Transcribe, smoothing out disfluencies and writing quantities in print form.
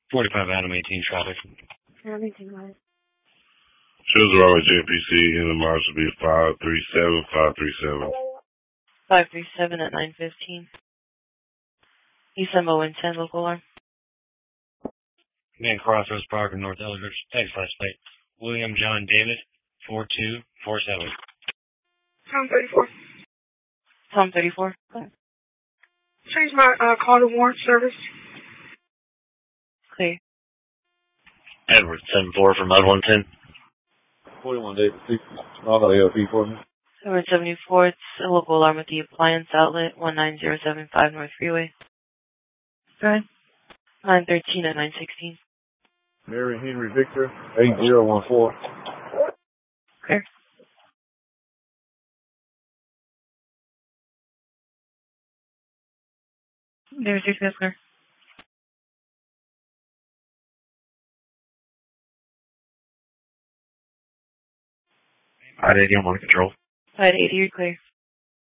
45 Adam 18 traffic. Adam 18, go ahead. Shows Robert JPC in the March will be 537. 537 at 9:15. East Emma Wind 10, local alarm. Man Crossroads Park in North Eldridge. Text flash plate. William John David 4247. Tom 34. Tom 34. Go ahead. Change my call to warrant service. Clear. Edward 74 from Mud 110. 41 David 6. I'll go LP for me. Edward 74, it's a local alarm at the appliance outlet, 19075 North Freeway. Go ahead. 913 at 916. Mary Henry Victor 8014. Clear. There's your Smith, clear. I'd 80 on control. Side 80, you're clear.